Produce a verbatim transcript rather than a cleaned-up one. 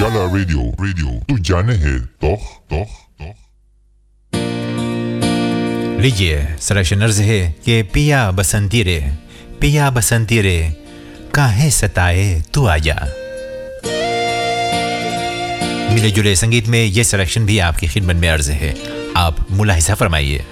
उजाला radio radio तू जाने है तोख तोख तोख। लीजिए सिलेक्शन अर्ज है कि पिया बसंती रे पिया बसंती रे काहे सताए तू आजा। मिले जुले संगीत में ये सिलेक्शन भी आपकी खिदमत में अर्ज है, आप मुलाहिजा फरमाइए।